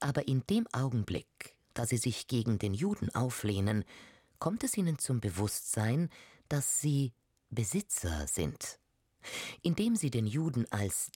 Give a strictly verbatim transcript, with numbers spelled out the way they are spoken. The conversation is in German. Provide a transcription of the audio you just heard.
Aber in dem Augenblick, da sie sich gegen den Juden auflehnen, kommt es ihnen zum Bewusstsein, dass sie Besitzer sind. Indem sie den Juden als